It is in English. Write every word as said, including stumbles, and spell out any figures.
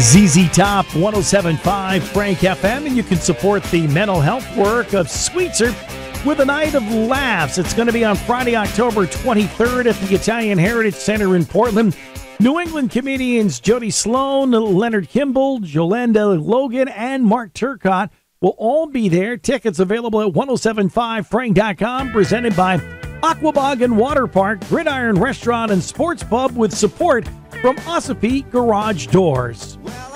Z Z Top one oh seven point five Frank F M, and you can support the mental health work of Sweetser with a night of laughs. It's going to be on Friday, October twenty-third at the Italian Heritage Center in Portland. New England comedians Jody Sloan, Leonard Kimball, Jolanda Logan, and Mark Turcott will all be there. Tickets available at ten seventy-five frank dot com, presented by Aquabog and Water Park, Gridiron Restaurant and Sports Pub, with support from Ossipee Garage Doors. Well,